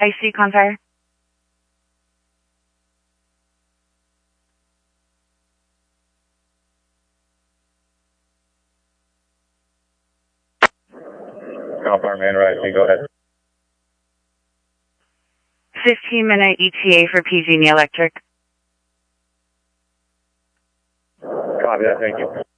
IC Confire. Confire man, right, go ahead. 15-minute ETA for PG&E Electric. Copy that, thank you.